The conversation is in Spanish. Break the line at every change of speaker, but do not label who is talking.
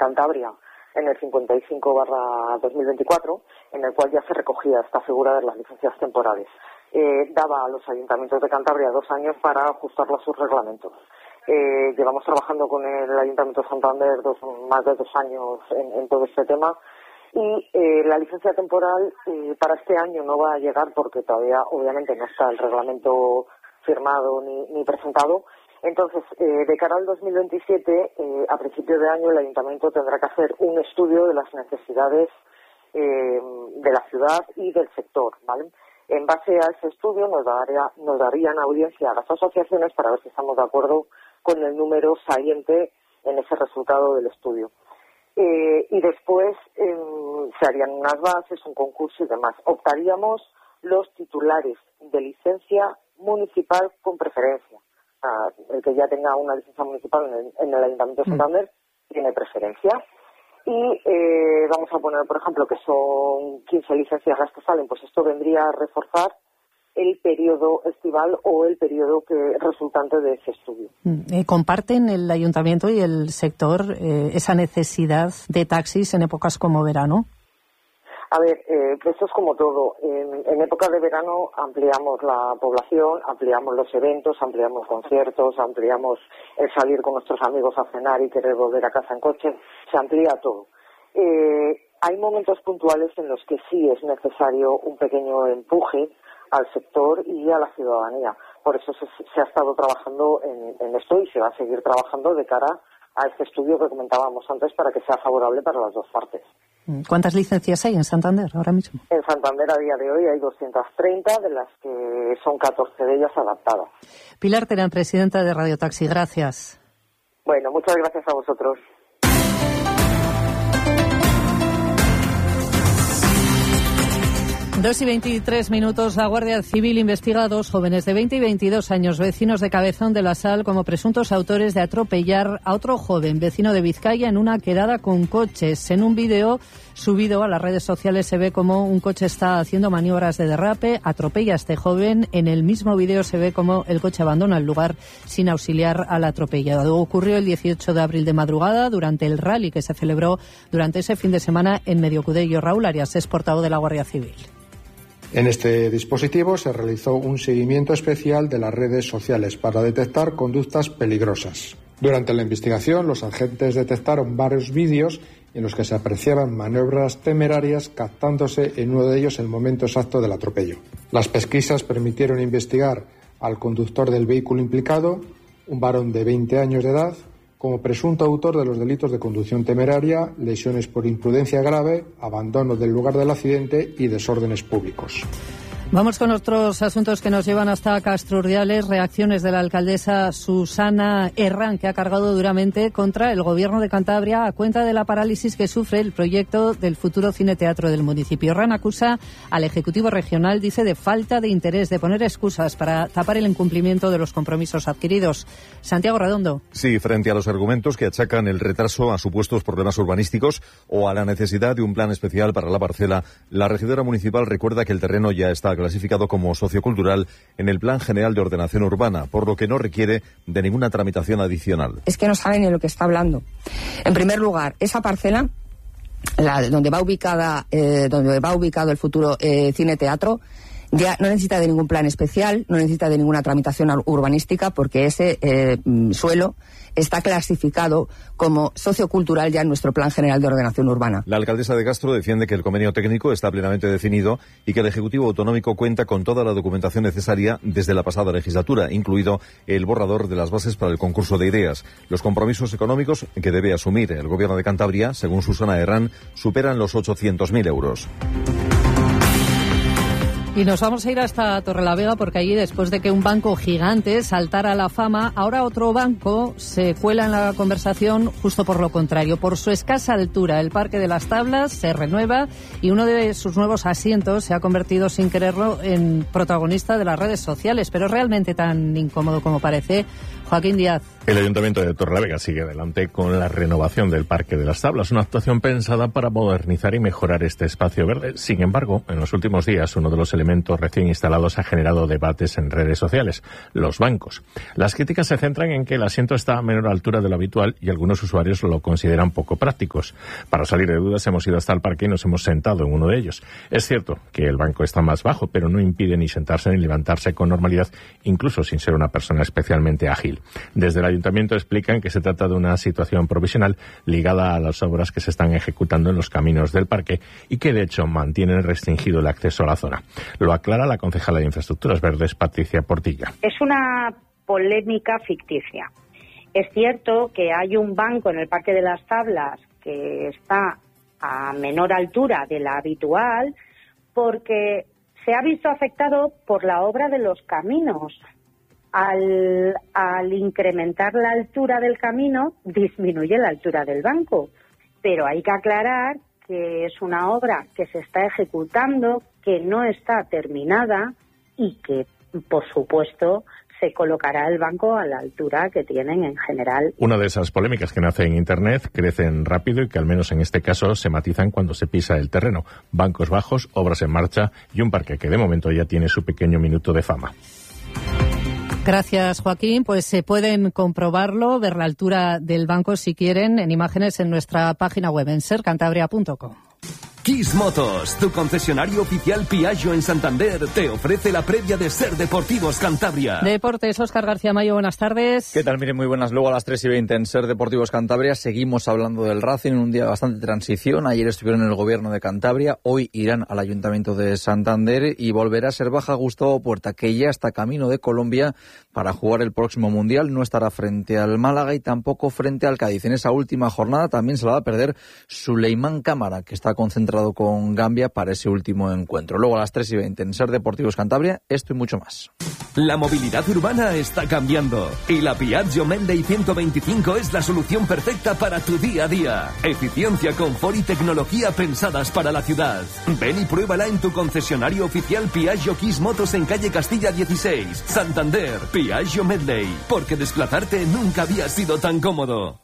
Cantabria en el 55/2024, en el cual ya se recogía esta figura de las licencias temporales. Daba a los ayuntamientos de Cantabria 2 años para ajustarlo a sus reglamentos. Llevamos trabajando con el Ayuntamiento de Santander más de 2 años en todo este tema, y la licencia temporal para este año no va a llegar porque todavía obviamente no está el reglamento firmado ni presentado. Entonces, de cara al 2027, a principio de año, el Ayuntamiento tendrá que hacer un estudio de las necesidades de la ciudad y del sector, ¿vale? En base a ese estudio nos darían audiencia a las asociaciones para ver si estamos de acuerdo con el número saliente en ese resultado del estudio. Y después se harían unas bases, un concurso y demás. Optaríamos los titulares de licencia municipal con preferencia. El que ya tenga una licencia municipal en el Ayuntamiento de Santander tiene preferencia. Y vamos a poner, por ejemplo, que son 15 licencias las que salen, pues esto vendría a reforzar el periodo estival o el periodo resultante de ese estudio.
¿Comparten el Ayuntamiento y el sector esa necesidad de taxis en épocas como verano?
A ver, esto es como todo. En época de verano ampliamos la población, ampliamos los eventos, ampliamos conciertos, ampliamos el salir con nuestros amigos a cenar y querer volver a casa en coche. Se amplía todo. Hay momentos puntuales en los que sí es necesario un pequeño empuje al sector y a la ciudadanía. Por eso se ha estado trabajando en esto y se va a seguir trabajando de cara a este estudio que comentábamos antes para que sea favorable para las dos partes.
¿Cuántas licencias hay en Santander ahora mismo?
En Santander a día de hoy hay 230, de las que son 14 de ellas adaptadas.
Pilar Terán, presidenta de Radio Taxi, gracias.
Bueno, muchas gracias a vosotros.
2:23. La Guardia Civil investiga a 2 jóvenes de 20 y 22 años, vecinos de Cabezón de la Sal, como presuntos autores de atropellar a otro joven, vecino de Vizcaya, en una quedada con coches. En un vídeo subido a las redes sociales se ve como un coche está haciendo maniobras de derrape, atropella a este joven. En el mismo vídeo se ve como el coche abandona el lugar sin auxiliar al atropellado. Ocurrió el 18 de abril de madrugada durante el rally que se celebró durante ese fin de semana en Mediocudello. Raúl Arias es portavoz de la Guardia Civil.
En este dispositivo se realizó un seguimiento especial de las redes sociales para detectar conductas peligrosas. Durante la investigación, los agentes detectaron varios vídeos en los que se apreciaban maniobras temerarias, captándose en uno de ellos el momento exacto del atropello. Las pesquisas permitieron investigar al conductor del vehículo implicado, un varón de 20 años de edad, como presunto autor de los delitos de conducción temeraria, lesiones por imprudencia grave, abandono del lugar del accidente y desórdenes públicos.
Vamos con otros asuntos que nos llevan hasta Castro Urdiales. Reacciones de la alcaldesa Susana Herrán, que ha cargado duramente contra el Gobierno de Cantabria a cuenta de la parálisis que sufre el proyecto del futuro cine-teatro del municipio. Herrán acusa al Ejecutivo Regional, dice, de falta de interés, de poner excusas para tapar el incumplimiento de los compromisos adquiridos. Santiago Redondo.
Sí, frente a los argumentos que achacan el retraso a supuestos problemas urbanísticos o a la necesidad de un plan especial para la parcela, la regidora municipal recuerda que el terreno ya está clasificado como sociocultural en el Plan General de Ordenación Urbana, por lo que no requiere de ninguna tramitación adicional.
Es que no sabe ni de lo que está hablando. En primer lugar, esa parcela, donde va ubicado el futuro cine-teatro, ya no necesita de ningún plan especial, no necesita de ninguna tramitación urbanística, porque ese suelo está clasificado como sociocultural ya en nuestro Plan General de Ordenación Urbana.
La alcaldesa de Castro defiende que el convenio técnico está plenamente definido y que el Ejecutivo Autonómico cuenta con toda la documentación necesaria desde la pasada legislatura, incluido el borrador de las bases para el concurso de ideas. Los compromisos económicos que debe asumir el Gobierno de Cantabria, según Susana Herrán, superan los 800.000 euros.
Y nos vamos a ir hasta Torrelavega, porque allí, después de que un banco gigante saltara a la fama, ahora otro banco se cuela en la conversación justo por lo contrario. Por su escasa altura, el Parque de las Tablas se renueva y uno de sus nuevos asientos se ha convertido, sin quererlo, en protagonista de las redes sociales. Pero es realmente tan incómodo como parece. Joaquín Díaz.
El Ayuntamiento de Torrelavega sigue adelante con la renovación del Parque de las Tablas, una actuación pensada para modernizar y mejorar este espacio verde. Sin embargo, en los últimos días, uno de los elementos recién instalados ha generado debates en redes sociales: los bancos. Las críticas se centran en que el asiento está a menor altura de lo habitual y algunos usuarios lo consideran poco prácticos. Para salir de dudas, hemos ido hasta el parque y nos hemos sentado en uno de ellos. Es cierto que el banco está más bajo, pero no impide ni sentarse ni levantarse con normalidad, incluso sin ser una persona especialmente ágil. Desde el Ayuntamiento explican que se trata de una situación provisional ligada a las obras que se están ejecutando en los caminos del parque y que, de hecho, mantienen restringido el acceso a la zona. Lo aclara la concejala de Infraestructuras Verdes, Patricia Portilla.
Es una polémica ficticia. Es cierto que hay un banco en el Parque de las Tablas que está a menor altura de la habitual porque se ha visto afectado por la obra de los caminos. Al incrementar la altura del camino, disminuye la altura del banco. Pero hay que aclarar que es una obra que se está ejecutando, que no está terminada y que, por supuesto, se colocará el banco a la altura que tienen en general.
Una de esas polémicas que nace en Internet, crecen rápido y que al menos en este caso se matizan cuando se pisa el terreno. Bancos bajos, obras en marcha y un parque que de momento ya tiene su pequeño minuto de fama.
Gracias, Joaquín. Pues se pueden comprobarlo, ver la altura del banco si quieren, en imágenes en nuestra página web en sercantabria.com.
Kiss Motos, tu concesionario oficial Piaggio en Santander, te ofrece la previa de Ser Deportivos Cantabria.
Deportes, Óscar García Mayo, buenas tardes.
¿Qué tal? Miren, muy buenas. Luego a las 3:20 en Ser Deportivos Cantabria seguimos hablando del Racing, en un día bastante de transición. Ayer estuvieron en el gobierno de Cantabria, hoy irán al Ayuntamiento de Santander y volverá a ser baja Gustavo Puerta, que ya está camino de Colombia para jugar el próximo Mundial. No estará frente al Málaga y tampoco frente al Cádiz. En esa última jornada también se la va a perder Suleimán Cámara, que está concentrado con Gambia para ese último encuentro. Luego a las 3:20 en Ser Deportivos Cantabria, esto y mucho más.
La movilidad urbana está cambiando y la Piaggio Menley 125 es la solución perfecta para tu día a día. Eficiencia, confort y tecnología pensadas para la ciudad. Ven y pruébala en tu concesionario oficial Piaggio Kiss Motos en calle Castilla 16, Santander. Piaggio Menley, porque desplazarte nunca había sido tan cómodo.